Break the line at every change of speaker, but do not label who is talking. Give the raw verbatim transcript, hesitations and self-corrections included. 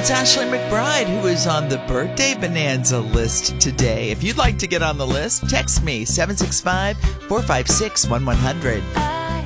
It's Ashley McBride who is on the Birthday Bonanza list today. If you'd like to get on the list, text me seven six five, four five six, one one zero zero.